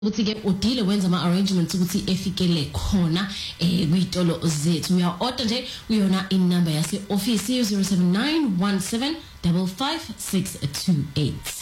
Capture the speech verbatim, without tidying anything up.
ukuthi ke udile wenza ama arrangements ukuthi efikele khona eh kuyitolo zethu uya order nje uyona in number yase office zero seven nine one seven five five six two eight.